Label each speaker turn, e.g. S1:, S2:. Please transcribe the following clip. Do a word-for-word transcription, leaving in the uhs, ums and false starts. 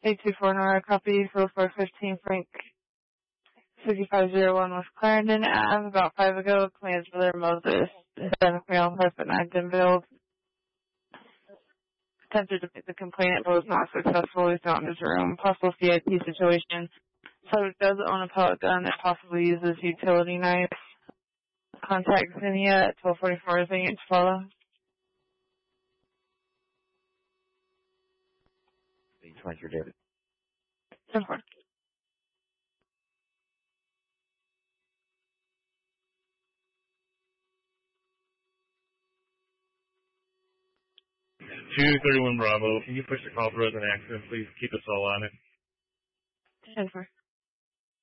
S1: eight two four Nora, copy for four fifteen Frank, sixty-five oh one West Clarendon Ave. About five ago, claims brother Moses, Hispanic male, husband, Agdenville, attempted to make the complainant but was not successful. He's not in his room. Possible C I P situation. Subject does own a pellet gun that possibly uses utility knife. Contact Zinnia at twelve forty-four is to follow.
S2: twenty-three David.
S1: ten four.
S3: two thirty-one Bravo, can you push the call for us an accident, please? Keep us all on it.
S1: ten four.